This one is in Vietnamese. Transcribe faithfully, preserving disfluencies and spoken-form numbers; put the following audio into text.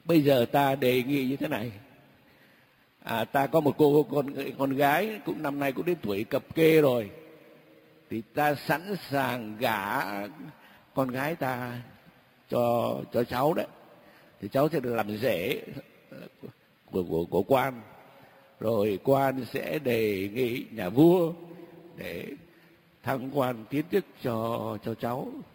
bây giờ ta đề nghị như thế này. À, ta có một cô con con gái cũng năm nay cũng đến tuổi cập kê rồi, thì ta sẵn sàng gả con gái ta cho cho cháu đấy, thì cháu sẽ được làm rể của của của quan, rồi quan sẽ đề nghị nhà vua để thăng quan tiến chức cho cho cháu.